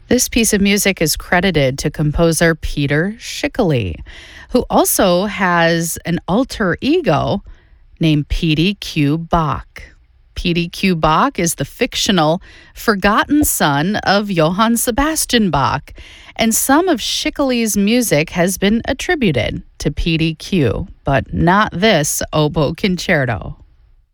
This piece of music is credited to composer Peter Schickele, who also has an alter ego named Petey Q. Bach. Petey Q. Bach is the fictional, forgotten son of Johann Sebastian Bach, and some of Schickele's music has been attributed to Petey Q, but not this oboe concerto.